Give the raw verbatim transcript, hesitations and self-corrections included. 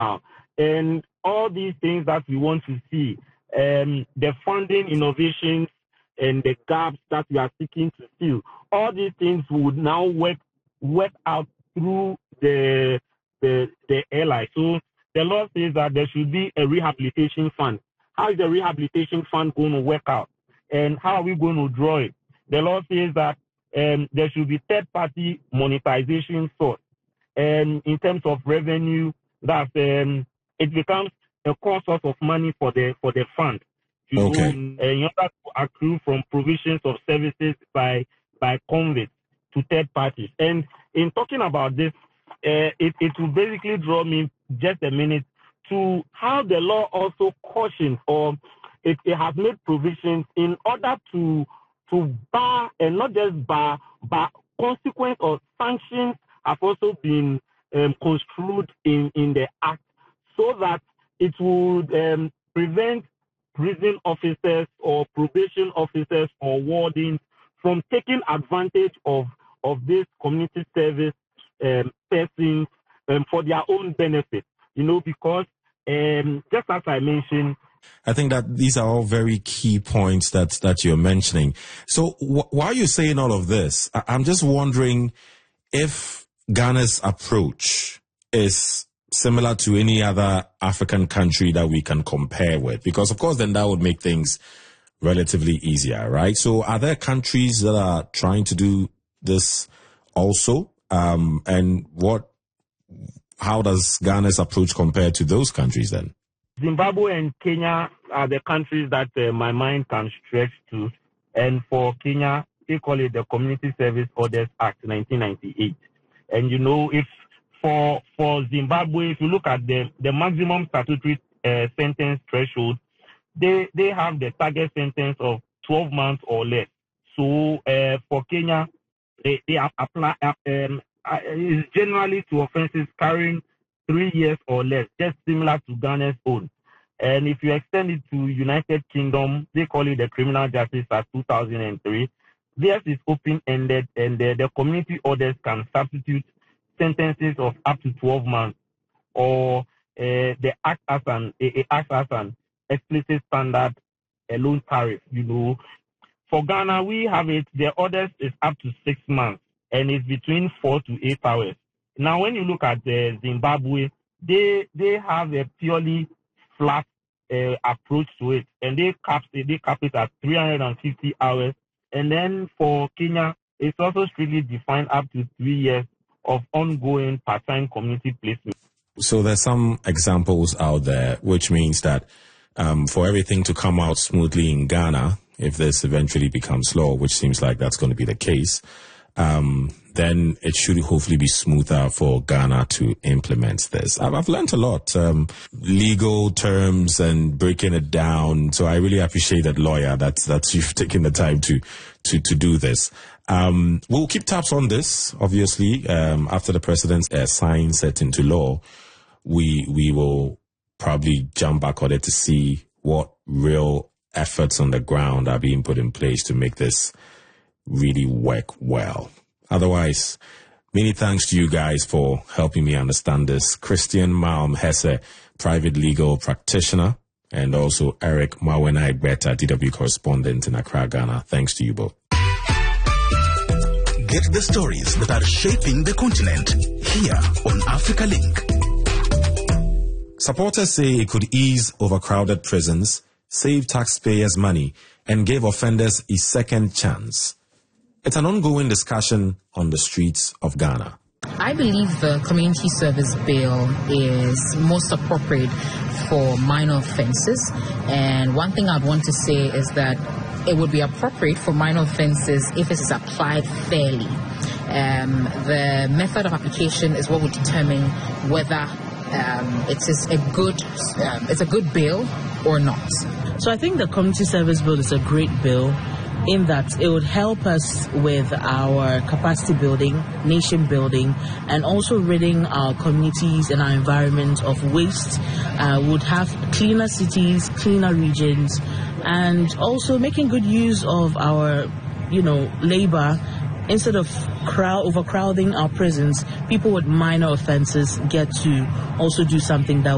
now. And all these things that we want to see, um, the funding innovations and the gaps that we are seeking to fill, all these things would now work work out through the the the airline. So the law says that there should be a rehabilitation fund. How is the rehabilitation fund going to work out? And how are we going to draw it? The law says that um, there should be third-party monetization source. And in terms of revenue, that um, it becomes a core source of money for the for the fund. To okay. do, uh, in order to accrue from provisions of services by by convicts to third parties. And in talking about this, uh, it, it will basically draw me just a minute to how the law also cautions, or it, it has made provisions in order to to bar, and not just bar, but consequence or sanctions have also been um, construed in, in the act, so that it would um, prevent prison officers or probation officers or wardens from taking advantage of, of this community service um, persons um, for their own benefit. You know, because um, just as I mentioned, I think that these are all very key points that, that you're mentioning. So wh- while you're saying all of this, I- I'm just wondering if Ghana's approach is similar to any other African country that we can compare with, because of course then that would make things relatively easier, right? So are there countries that are trying to do this also? Um, and what, how does Ghana's approach compare to those countries then? Zimbabwe and Kenya are the countries that uh, my mind can stretch to. And for Kenya, they call it the Community Service Orders Act nineteen ninety-eight. And you know, if for for Zimbabwe, if you look at the, the maximum statutory uh, sentence threshold, they they have the target sentence of twelve months or less. So uh, for Kenya, they, they apply um, uh, is generally to offenses carrying three years or less, just similar to Ghana's own. And if you extend it to United Kingdom, they call it the Criminal Justice Act two thousand three. Theirs is open-ended, and the, the community orders can substitute sentences of up to twelve months, or uh, they act as an it acts as an explicit standard a loan tariff. You know, for Ghana, we have it. The orders is up to six months, and it's between four to eight hours. Now, when you look at uh, Zimbabwe, they they have a purely flat uh, approach to it, and they cap it, they cap it at three hundred fifty hours. And then for Kenya, it's also strictly defined up to three years of ongoing part-time community placement. So there's some examples out there, which means that um, for everything to come out smoothly in Ghana, if this eventually becomes law, which seems like that's going to be the case, um, then it should hopefully be smoother for Ghana to implement this. I've, I've learned a lot, um, legal terms and breaking it down. So I really appreciate that, lawyer, that, that you've taken the time to, to, to do this. Um, we'll keep tabs on this, obviously. Um, after the president uh, signs it into law, we, we will probably jump back on it to see what real efforts on the ground are being put in place to make this really work well. Otherwise, many thanks to you guys for helping me understand this. Christian Malm Hesse, private legal practitioner, and also Eric Mawenai Beta, D W correspondent in Accra, Ghana. Thanks to you both. Get the stories that are shaping the continent here on Africa Link. Supporters say it could ease overcrowded prisons, save taxpayers' money, and give offenders a second chance. It's an ongoing discussion on the streets of Ghana. I believe the community service bill is most appropriate for minor offenses. And one thing I'd want to say is that it would be appropriate for minor offenses if it is applied fairly. Um, the method of application is what would determine whether um, it is a good um, it's a good bill or not. So I think the community service bill is a great bill, in that it would help us with our capacity building, nation building, and also ridding our communities and our environment of waste. Uh, would have cleaner cities, cleaner regions, and also making good use of our, you know, labor. Instead of crowd overcrowding our prisons, people with minor offenses get to also do something that